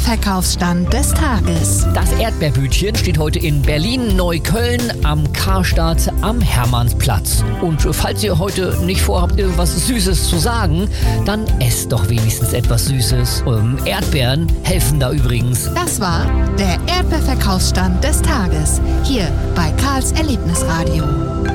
Erdbeerverkaufsstand des Tages. Das Erdbeerbütchen steht heute in Berlin-Neukölln am Karstadt am Hermannsplatz. Und falls ihr heute nicht vorhabt, was Süßes zu sagen, dann esst doch wenigstens etwas Süßes. Erdbeeren helfen da übrigens. Das war der Erdbeerverkaufsstand des Tages, hier bei Karls Erlebnisradio.